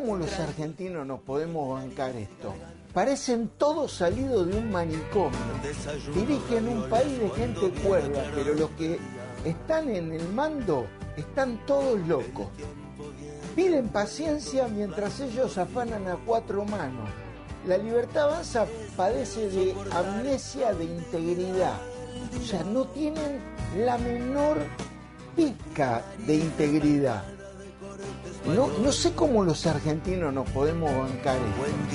cómo los argentinos nos podemos bancar esto. Parecen todos salidos de un manicomio. Dirigen un país de gente cuerda, pero los que están en el mando están todos locos. Piden paciencia mientras ellos afanan a cuatro manos. La Libertad Avanza padece de amnesia de integridad. O sea, no tienen la menor pizca de integridad. No sé cómo los argentinos nos podemos bancar esto.